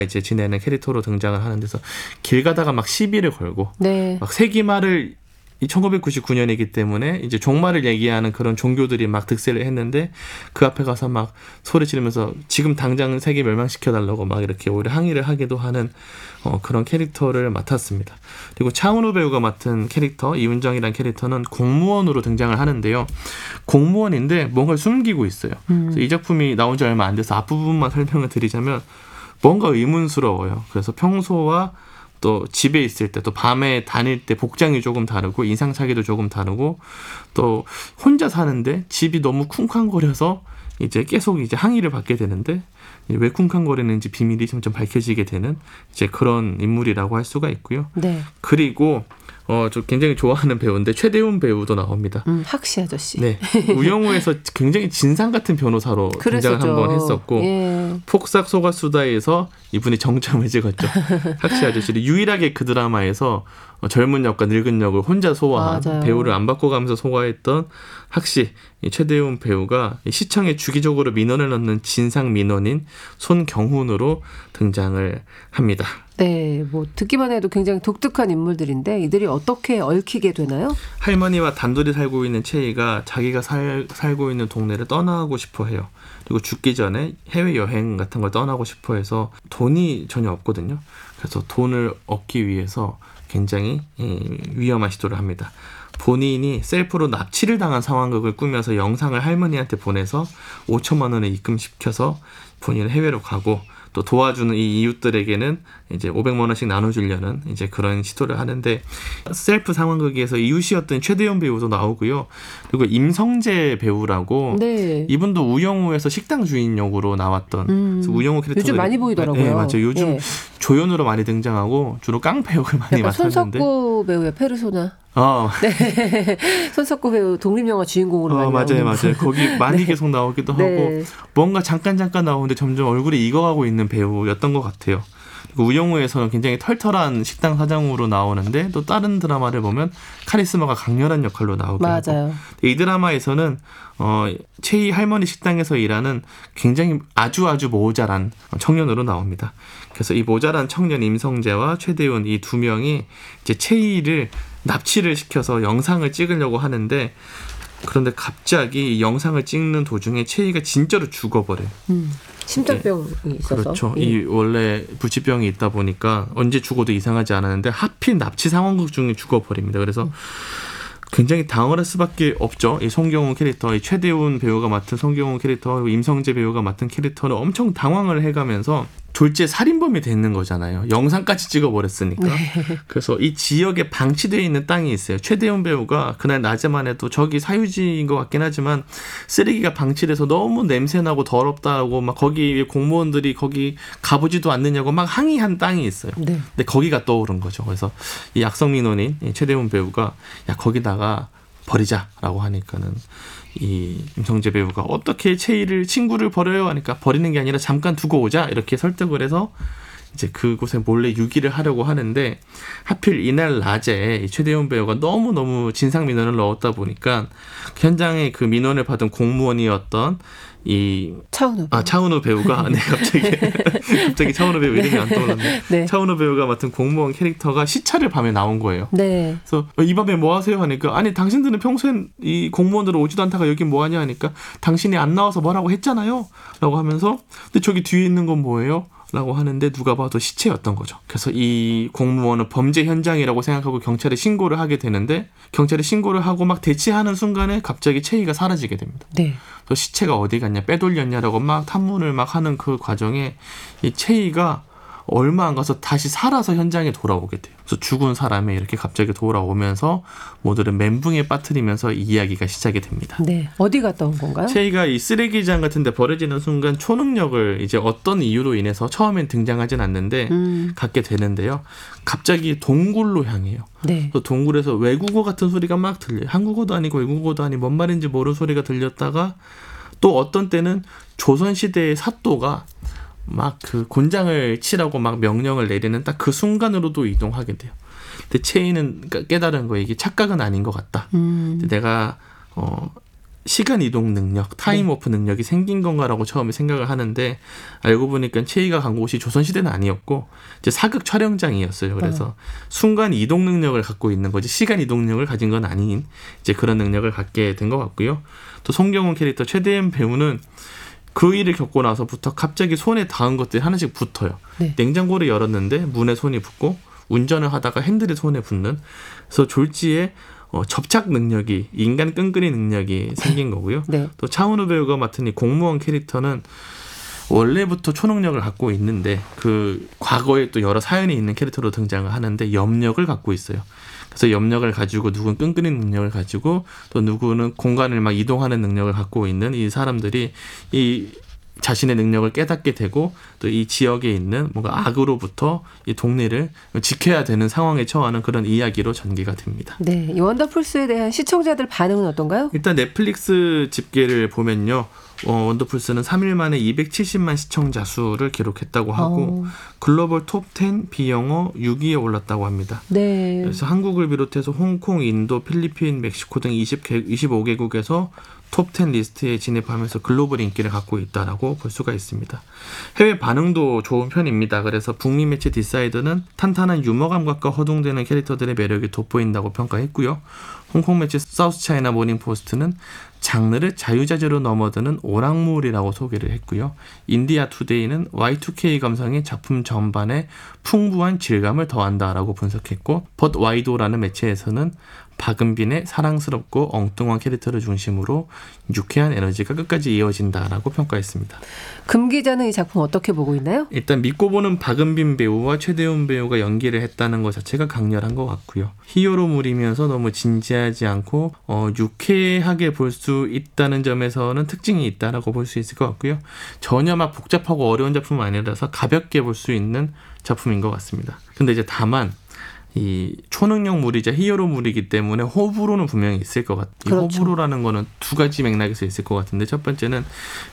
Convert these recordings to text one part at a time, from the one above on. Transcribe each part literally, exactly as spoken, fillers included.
이제 지내는 캐릭터로 등장을 하는 데서 길 가다가 막 시비를 걸고 네. 막 세기말을 이 천구백구십구 년이기 때문에 이제 종말을 얘기하는 그런 종교들이 막 득세를 했는데 그 앞에 가서 막 소리 지르면서 지금 당장 세계 멸망시켜달라고 막 이렇게 오히려 항의를 하기도 하는 어, 그런 캐릭터를 맡았습니다. 그리고 차은우 배우가 맡은 캐릭터 이윤정이라는 캐릭터는 공무원으로 등장을 하는데요. 공무원인데 뭔가를 숨기고 있어요. 음. 그래서 이 작품이 나온 지 얼마 안 돼서 앞부분만 설명을 드리자면 뭔가 의문스러워요. 그래서 평소와 또 집에 있을 때 또 밤에 다닐 때 복장이 조금 다르고 인상착의도 조금 다르고 또 혼자 사는데 집이 너무 쿵쾅거려서 이제 계속 이제 항의를 받게 되는데 왜 쿵쾅거리는지 비밀이 점점 밝혀지게 되는 이제 그런 인물이라고 할 수가 있고요. 네. 그리고 어, 저 굉장히 좋아하는 배우인데 최대훈 배우도 나옵니다. 음, 학시 아저씨. 네. 우영우에서 굉장히 진상 같은 변호사로 등장을 한번 했었고 예. 폭삭 소가수다에서 이분이 정점을 찍었죠. 학시 아저씨를 유일하게 그 드라마에서 젊은 역과 늙은 역을 혼자 소화한 맞아요. 배우를 안 바꿔가면서 소화했던 학시 최대훈 배우가 시청에 주기적으로 민원을 넣는 진상 민원인 손경훈으로 등장을 합니다. 네, 뭐 듣기만 해도 굉장히 독특한 인물들인데 이들이 어떻게 얽히게 되나요? 할머니와 단둘이 살고 있는 채희가 자기가 살, 살고 있는 동네를 떠나고 싶어 해요. 그리고 죽기 전에 해외여행 같은 걸 떠나고 싶어 해서 돈이 전혀 없거든요. 그래서 돈을 얻기 위해서 굉장히 위험한 시도를 합니다. 본인이 셀프로 납치를 당한 상황극을 꾸며서 영상을 할머니한테 보내서 오천만 원을 입금시켜서 본인은 해외로 가고 또 도와주는 이 이웃들에게는 이제 오백만 원씩 나눠주려는 이제 그런 시도를 하는데 셀프 상황극에서 이웃이었던 최대현 배우도 나오고요. 그리고 임성재 배우라고 네. 이분도 우영우에서 식당 주인 역으로 나왔던 음, 우영우 캐릭터 요즘 많이 보이더라고요. 네, 맞아요. 요즘 네. 조연으로 많이 등장하고 주로 깡패 역을 많이 맡았는데 손석구 배우의 페르소나. 어. 네. 손석구 배우 독립영화 주인공으로 어, 많이 맞아요, 맞아요. 거기 많이 네. 계속 나오기도 네. 하고 뭔가 잠깐 잠깐 나오는데 점점 얼굴이 익어가고 있는 배우였던 것 같아요. 그리고 우영우에서는 굉장히 털털한 식당 사장으로 나오는데 또 다른 드라마를 보면 카리스마가 강렬한 역할로 나오게 맞아요. 하고 이 드라마에서는 어, 최희 할머니 식당에서 일하는 굉장히 아주 아주 모자란 청년으로 나옵니다. 그래서 이 모자란 청년 임성재와 최대훈 이 두 명이 이제 최희를 납치를 시켜서 영상을 찍으려고 하는데 그런데 갑자기 이 영상을 찍는 도중에 최희가 진짜로 죽어버려요. 음, 심장병이 네. 있어서. 그렇죠. 예. 이 원래 불치병이 있다 보니까 언제 죽어도 이상하지 않았는데 하필 납치 상황극 중에 죽어버립니다. 그래서 음. 굉장히 당황할 수밖에 없죠. 이 송경훈 캐릭터, 이 최대훈 배우가 맡은 송경훈 캐릭터, 그리고 임성재 배우가 맡은 캐릭터는 엄청 당황을 해가면서 졸지에 살인범이 되는 거잖아요. 영상까지 찍어버렸으니까. 네. 그래서 이 지역에 방치되어 있는 땅이 있어요. 최대훈 배우가 그날 낮에만 해도 저기 사유지인 것 같긴 하지만 쓰레기가 방치돼서 너무 냄새나고 더럽다고 막 거기 공무원들이 거기 가보지도 않느냐고 막 항의한 땅이 있어요. 네. 근데 거기가 떠오른 거죠. 그래서 이 악성민원인 최대훈 배우가 야 거기다가 버리자라고 하니까는 이 임성재 배우가 어떻게 최희를 친구를 버려요 하니까 버리는 게 아니라 잠깐 두고 오자 이렇게 설득을 해서 이제 그곳에 몰래 유기를 하려고 하는데 하필 이날 낮에 최대훈 배우가 너무너무 진상 민원을 넣었다 보니까 현장에 그 민원을 받은 공무원이었던 이 차은우 아 차은우 배우가 네 갑자기 갑자기 차은우 배우 이름이 안 떠올랐네. 네. 차은우 배우가 맡은 공무원 캐릭터가 시차를 밤에 나온 거예요. 네. 그래서 이 밤에 뭐 하세요 하니까 아니 당신들은 평소엔 이 공무원들 오지도 않다가 여기 뭐 하냐 하니까 당신이 안 나와서 뭐라고 했잖아요.라고 하면서 근데 저기 뒤에 있는 건 뭐예요? 라고 하는데 누가 봐도 시체였던 거죠. 그래서 이 공무원은 범죄 현장이라고 생각하고 경찰에 신고를 하게 되는데 경찰에 신고를 하고 막 대치하는 순간에 갑자기 최희가 사라지게 됩니다. 네. 그래서 시체가 어디 갔냐 빼돌렸냐라고 막 탐문을 막 하는 그 과정에 이 최희가 얼마 안 가서 다시 살아서 현장에 돌아오게 돼요. 그래서 죽은 사람이 이렇게 갑자기 돌아오면서 모두를 멘붕에 빠뜨리면서 이 이야기가 시작이 됩니다. 네, 어디 갔다 온 건가요? 최희가 이 쓰레기장 같은 데 버려지는 순간 초능력을 이제 어떤 이유로 인해서 처음엔 등장하진 않는데 음. 갖게 되는데요. 갑자기 동굴로 향해요. 네. 그래서 동굴에서 외국어 같은 소리가 막 들려요. 한국어도 아니고 외국어도 아니고 뭔 말인지 모르는 소리가 들렸다가 또 어떤 때는 조선시대의 사또가 막 그 곤장을 치라고 막 명령을 내리는 딱 그 순간으로도 이동하게 돼요. 근데 최희는 깨달은 거예요. 이게 착각은 아닌 것 같다. 음. 내가 어 시간 이동 능력, 타임워프 능력이 생긴 건가라고 처음에 생각을 하는데 알고 보니까 체이가 간 곳이 조선시대는 아니었고 이제 사극 촬영장이었어요. 그래서 어. 순간 이동 능력을 갖고 있는 거지 시간 이동 능력을 가진 건 아닌 이제 그런 능력을 갖게 된 것 같고요. 또 송경훈 캐릭터 최대은 배우는 그 일을 겪고 나서부터 갑자기 손에 닿은 것들이 하나씩 붙어요. 네. 냉장고를 열었는데 문에 손이 붙고 운전을 하다가 핸들이 손에 붙는. 그래서 졸지에 어, 접착 능력이 인간 끈끈이 능력이 생긴 거고요. 네. 또 차은우 배우가 맡은 이 공무원 캐릭터는 원래부터 초능력을 갖고 있는데 그 과거에 또 여러 사연이 있는 캐릭터로 등장을 하는데 염력을 갖고 있어요. 그래서 염력을 가지고 누구는 끈끈이 능력을 가지고 또 누구는 공간을 막 이동하는 능력을 갖고 있는 이 사람들이 이 자신의 능력을 깨닫게 되고 또 이 지역에 있는 뭔가 악으로부터 이 동네를 지켜야 되는 상황에 처하는 그런 이야기로 전개가 됩니다. 네, 이 원더풀스에 대한 시청자들 반응은 어떤가요? 일단 넷플릭스 집계를 보면요. 어, 원더풀스는 삼 일 만에 이백칠십만 시청자 수를 기록했다고 하고 어. 글로벌 톱 텐 비영어 육 위에 올랐다고 합니다. 네. 그래서 한국을 비롯해서 홍콩, 인도, 필리핀, 멕시코 등 이십 개, 이십오 개국에서 톱 텐 리스트에 진입하면서 글로벌 인기를 갖고 있다라고 볼 수가 있습니다. 해외 반응도 좋은 편입니다. 그래서 북미 매체 디사이더는 탄탄한 유머 감각과 허둥대는 캐릭터들의 매력이 돋보인다고 평가했고요. 홍콩 매체 사우스 차이나 모닝 포스트는 장르를 자유자재로 넘어드는 오락물이라고 소개를 했고요. 인디아 투데이는 와이 투 케이 감성의 작품 전반에 풍부한 질감을 더한다라고 분석했고 벗 와이도라는 매체에서는 박은빈의 사랑스럽고 엉뚱한 캐릭터를 중심으로 유쾌한 에너지가 끝까지 이어진다라고 평가했습니다. 금 기자는 이 작품 어떻게 보고 있나요? 일단 믿고 보는 박은빈 배우와 최대훈 배우가 연기를 했다는 것 자체가 강렬한 것 같고요. 히어로물이면서 너무 진지하지 않고 어, 유쾌하게 볼 수 있다는 점에서는 특징이 있다라고 볼 수 있을 것 같고요. 전혀 막 복잡하고 어려운 작품은 아니라서 가볍게 볼 수 있는 작품인 것 같습니다. 근데 이제 다만 이 초능력물이자 히어로물이기 때문에 호불호는 분명히 있을 것 같아요. 그렇죠. 이 호불호라는 거는 두 가지 맥락에서 있을 것 같은데 첫 번째는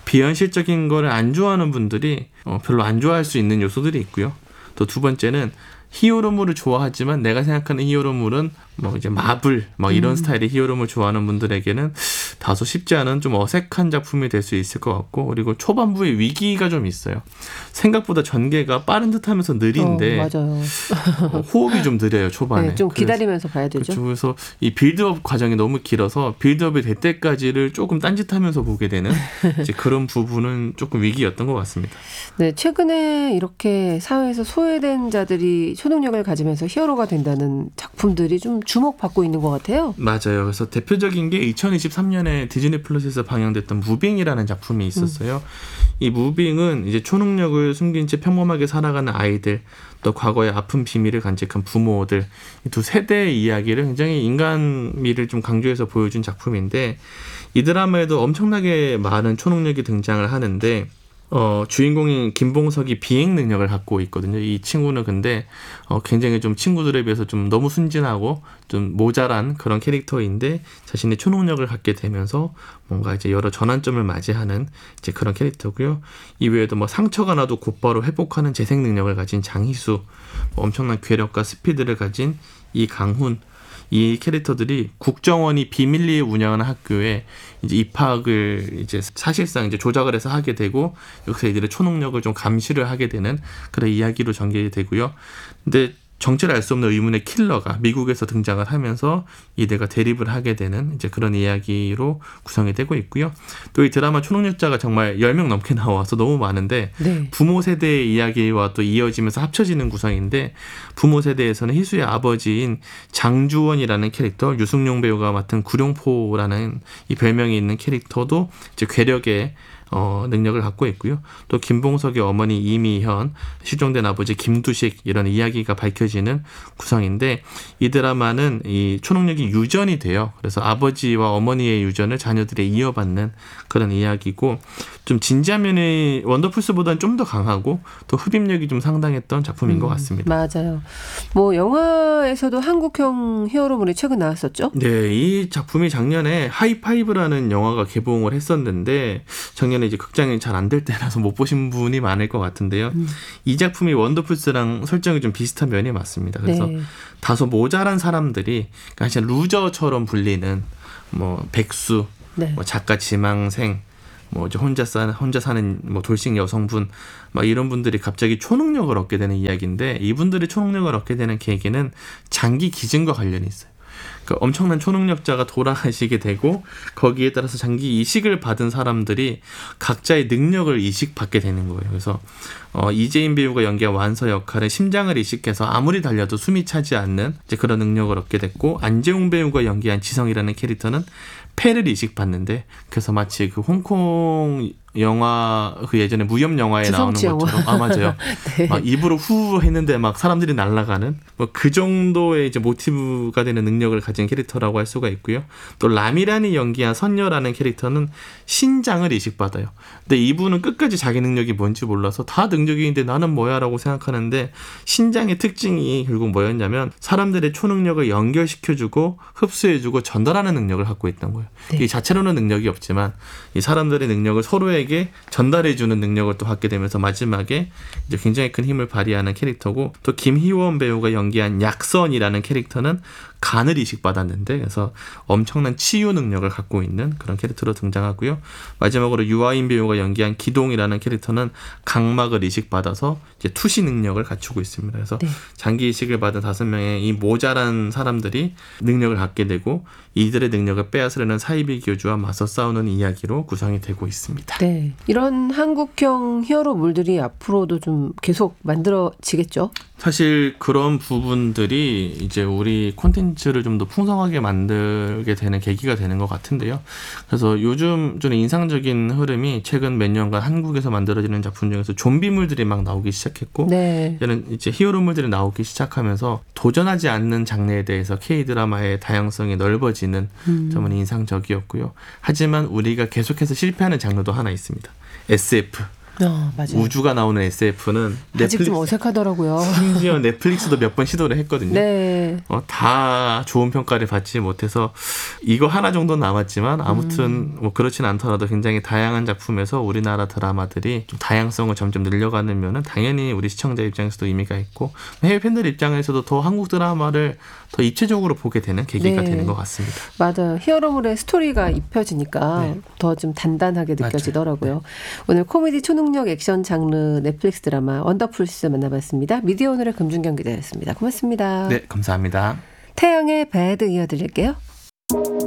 비현실적인 거를 안 좋아하는 분들이 어, 별로 안 좋아할 수 있는 요소들이 있고요. 또 두 번째는 히어로물을 좋아하지만 내가 생각하는 히어로물은 뭐 이제 마블 뭐 이런 음. 스타일의 히어로물 좋아하는 분들에게는 다소 쉽지 않은 좀 어색한 작품이 될 수 있을 것 같고 그리고 초반부에 위기가 좀 있어요. 생각보다 전개가 빠른 듯하면서 느린데 어, 맞아요. 어, 호흡이 좀 느려요 초반에. 네, 좀 그래서- 기다리면서 봐야 되죠. 그렇죠. 그래서 이 빌드업 과정이 너무 길어서 빌드업이 될 때까지를 조금 딴짓하면서 보게 되는 이제 그런 부분은 조금 위기였던 것 같습니다. 네, 최근에 이렇게 사회에서 소외된 자들이 초능력을 가지면서 히어로가 된다는 작품들이 좀 주목받고 있는 것 같아요. 맞아요. 그래서 대표적인 게 이천이십삼 년에 디즈니 플러스에서 방영됐던 무빙이라는 작품이 있었어요. 음. 이 무빙은 이제 초능력을 숨긴 채 평범하게 살아가는 아이들, 또 과거의 아픈 비밀을 간직한 부모들, 이 두 세대의 이야기를 굉장히 인간미를 좀 강조해서 보여준 작품인데 이 드라마에도 엄청나게 많은 초능력이 등장을 하는데 어, 주인공인 김봉석이 비행 능력을 갖고 있거든요. 이 친구는 근데 어, 굉장히 좀 친구들에 비해서 좀 너무 순진하고 좀 모자란 그런 캐릭터인데 자신의 초능력을 갖게 되면서 뭔가 이제 여러 전환점을 맞이하는 이제 그런 캐릭터고요. 이외에도 뭐 상처가 나도 곧바로 회복하는 재생 능력을 가진 장희수, 뭐 엄청난 괴력과 스피드를 가진 이강훈, 이 캐릭터들이 국정원이 비밀리에 운영하는 학교에 이제 입학을 이제 사실상 이제 조작을 해서 하게 되고 여기서 이들의 초능력을 좀 감시를 하게 되는 그런 이야기로 전개가 되고요. 근데 정체를 알 수 없는 의문의 킬러가 미국에서 등장을 하면서 이들과 대립을 하게 되는 이제 그런 이야기로 구성이 되고 있고요. 또 이 드라마 초능력자가 정말 열 명 넘게 나와서 너무 많은데 네. 부모 세대의 이야기와 또 이어지면서 합쳐지는 구성인데 부모 세대에서는 희수의 아버지인 장주원이라는 캐릭터, 유승용 배우가 맡은 구룡포라는 이 별명이 있는 캐릭터도 이제 괴력의 어, 능력을 갖고 있고요. 또 김봉석의 어머니 이미현, 실종된 아버지 김두식 이런 이야기가 밝혀지는 구성인데 이 드라마는 이 초능력이 유전이 돼요. 그래서 아버지와 어머니의 유전을 자녀들이 이어받는 그런 이야기고 좀 진지한 면이 원더풀스보다는 좀 더 강하고 또 흡입력이 좀 상당했던 작품인 음, 것 같습니다. 맞아요. 뭐 영화에서도 한국형 히어로물이 최근 나왔었죠? 네, 이 작품이 작년에 하이파이브라는 영화가 개봉을 했었는데 작년에 이제 극장이 잘 안 될 때라서 못 보신 분이 많을 것 같은데요. 음. 이 작품이 원더풀스랑 설정이 좀 비슷한 면이 맞습니다. 그래서 네. 다소 모자란 사람들이 사실 루저처럼 불리는 뭐 백수, 네. 뭐 작가 지망생, 뭐 이제 혼자 사는 혼자 사는 뭐 돌싱 여성분, 막 이런 분들이 갑자기 초능력을 얻게 되는 이야기인데, 이분들이 초능력을 얻게 되는 계기는 장기 기증과 관련이 있어요. 그러니까 엄청난 초능력자가 돌아가시게 되고 거기에 따라서 장기 이식을 받은 사람들이 각자의 능력을 이식받게 되는 거예요. 그래서 어, 이재인 배우가 연기한 완서 역할에 심장을 이식해서 아무리 달려도 숨이 차지 않는 이제 그런 능력을 얻게 됐고, 안재홍 배우가 연기한 지성이라는 캐릭터는 폐를 이식받는데, 그래서 마치 그 홍콩 영화, 그 예전에 무협 영화에 나오는 주성치 것처럼 영화. 아 맞아요. 네. 막 입으로 후 했는데 막 사람들이 날아가는 뭐 그 정도의 이제 모티브가 되는 능력을 가진 캐릭터라고 할 수가 있고요. 또 라미란이 연기한 선녀라는 캐릭터는 신장을 이식받아요. 근데 이분은 끝까지 자기 능력이 뭔지 몰라서 다 능력이 있는데 나는 뭐야라고 생각하는데, 신장의 특징이 결국 뭐였냐면 사람들의 초능력을 연결시켜주고 흡수해주고 전달하는 능력을 갖고 있던 거예요. 네. 이 자체로는 능력이 없지만 이 사람들의 능력을 서로에게 전달해주는 능력을 또 갖게 되면서 마지막에 이제 굉장히 큰 힘을 발휘하는 캐릭터고, 또 김희원 배우가 연기한 약선이라는 캐릭터는 간을 이식받았는데, 그래서 엄청난 치유 능력을 갖고 있는 그런 캐릭터로 등장하고요. 마지막으로 유아인 배우가 연기한 기동이라는 캐릭터는 각막을 이식받아서 이제 투시 능력을 갖추고 있습니다. 그래서 네. 장기 이식을 받은 다섯 명의 이 모자란 사람들이 능력을 갖게 되고, 이들의 능력을 빼앗으려는 사이비 교주와 맞서 싸우는 이야기로 구성이 되고 있습니다. 네. 이런 한국형 히어로물들이 앞으로도 좀 계속 만들어지겠죠? 사실 그런 부분들이 이제 우리 콘텐츠를 좀 더 풍성하게 만들게 되는 계기가 되는 것 같은데요. 그래서 요즘 좀 인상적인 흐름이 최근 몇 년간 한국에서 만들어지는 작품 중에서 좀비물들이 막 나오기 시작했고, 네. 이제는 이제 히어로물들이 나오기 시작하면서 도전하지 않는 장르에 대해서 K-드라마의 다양성이 넓어지는 음. 점은 인상적이었고요. 하지만 우리가 계속해서 실패하는 장르도 하나 있습니다. 에스에프. 어, 맞아요. 우주가 나오는 에스에프는 아직 좀 어색하더라고요. 심지어 넷플릭스도 몇 번 시도를 했거든요. 네. 어, 다 좋은 평가를 받지 못해서 이거 하나 정도 남았지만, 아무튼 음. 뭐 그렇진 않더라도 굉장히 다양한 작품에서 우리나라 드라마들이 좀 다양성을 점점 늘려가는 면은 당연히 우리 시청자 입장에서도 의미가 있고, 해외 팬들 입장에서도 더 한국 드라마를 더 입체적으로 보게 되는 계기가 네. 되는 것 같습니다. 맞아요. 히어로물의 스토리가 입혀지니까 네. 더 좀 단단하게 맞아요. 느껴지더라고요. 오늘 코미디 초능력 액션 장르 넷플릭스 드라마 원더풀스 만나봤습니다. 미디어 오늘의 금준경 기자였습니다. 고맙습니다. 네, 감사합니다. 태양의 배드 이어드릴게요.